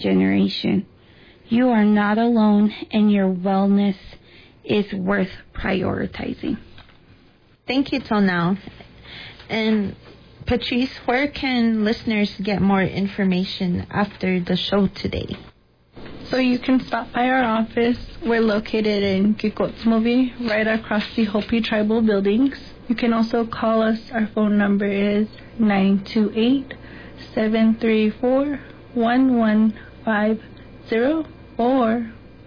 generation. You are not alone, and your wellness is worth prioritizing. Thank you, Tonal. And Patrice, where can listeners get more information after the show today? So you can stop by our office. We're located in Kikotsmovi, right across the Hopi Tribal Buildings. You can also call us. Our phone number is 928-734-1150 or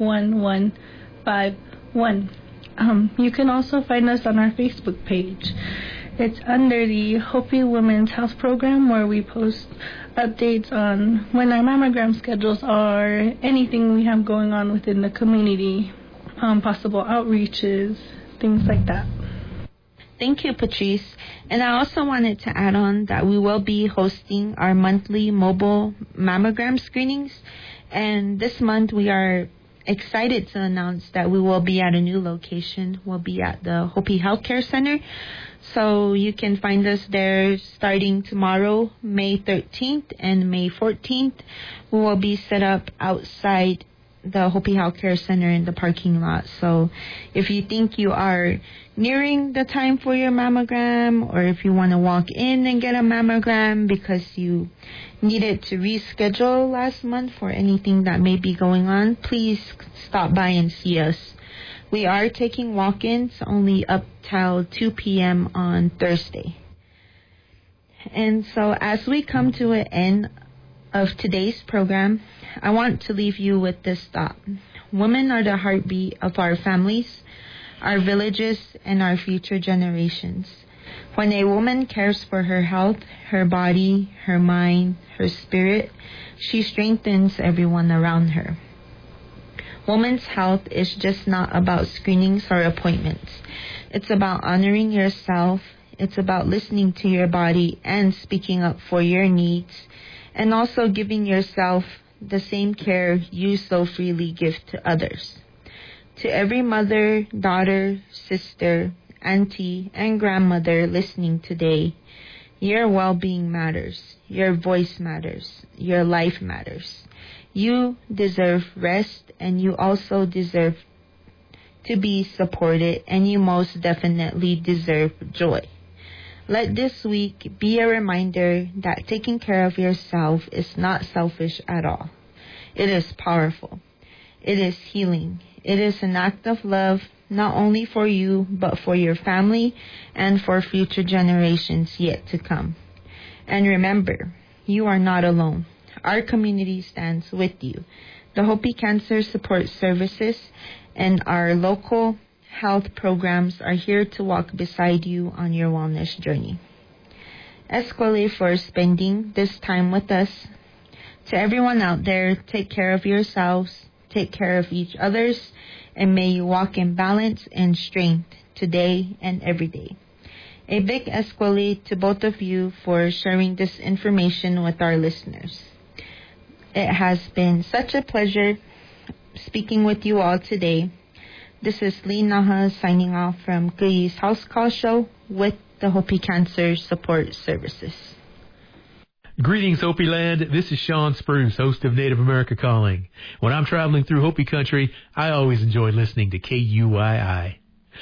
1151. You can also find us on our Facebook page. It's under the Hopi Women's Health Program, where we post updates on when our mammogram schedules are, anything we have going on within the community, possible outreaches, things like that. Thank you, Patrice. And I also wanted to add on that we will be hosting our monthly mobile mammogram screenings. And this month we are excited to announce that we will be at a new location. We'll be at the Hopi Healthcare Center. So you can find us there starting tomorrow, May 13th and May 14th. We will be set up outside the Hopi Healthcare Center in the parking lot. So if you think you are nearing the time for your mammogram, or if you want to walk in and get a mammogram because you needed to reschedule last month for anything that may be going on, please stop by and see us. We are taking walk-ins only up till 2 p.m. on Thursday. And so as we come to an end of today's program, I want to leave you with this thought. Women are the heartbeat of our families, our villages, and our future generations. When a woman cares for her health, her body, her mind, her spirit, she strengthens everyone around her. Women's health is just not about screenings or appointments. It's about honoring yourself. It's about listening to your body and speaking up for your needs, and also giving yourself the same care you so freely give to others. To every mother, daughter, sister, auntie, and grandmother listening today, your well-being matters. Your voice matters. Your life matters. You deserve rest, and you also deserve to be supported, and you most definitely deserve joy. Let this week be a reminder that taking care of yourself is not selfish at all. It is powerful. It is healing. It is an act of love, not only for you, but for your family and for future generations yet to come. And remember, you are not alone. Our community stands with you. The Hopi Cancer Support Services and our local health programs are here to walk beside you on your wellness journey. Esquale for spending this time with us. To everyone out there, take care of yourselves, take care of each others, and may you walk in balance and strength today and every day. A big esquale to both of you for sharing this information with our listeners. It has been such a pleasure speaking with you all today. This is Lee Naha signing off from Kuyi's House Call Show with the Hopi Cancer Support Services. Greetings, Hopi Land. This is Sean Spruce, host of Native America Calling. When I'm traveling through Hopi country, I always enjoy listening to KUYI.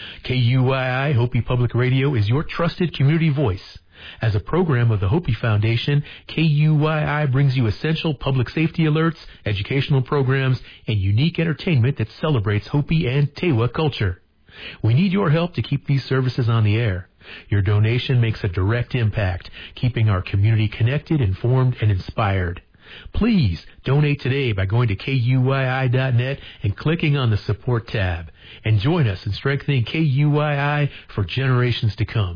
KUYI, Hopi Public Radio, is your trusted community voice. As a program of the Hopi Foundation, KUYI brings you essential public safety alerts, educational programs, and unique entertainment that celebrates Hopi and Tewa culture. We need your help to keep these services on the air. Your donation makes a direct impact, keeping our community connected, informed, and inspired. Please donate today by going to KUYI.net and clicking on the support tab. And join us in strengthening KUYI for generations to come.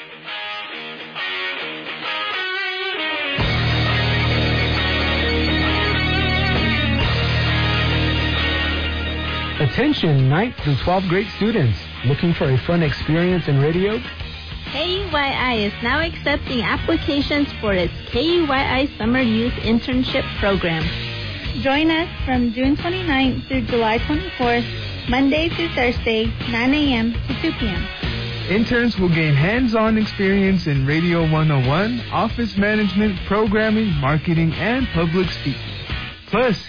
Attention 9th through 12th grade students looking for a fun experience in radio? KUYI is now accepting applications for its KUYI Summer Youth Internship Program. Join us from June 29th through July 24th, Monday through Thursday, 9 a.m. to 2 p.m. Interns will gain hands-on experience in Radio 101, office management, programming, marketing, and public speaking. Plus,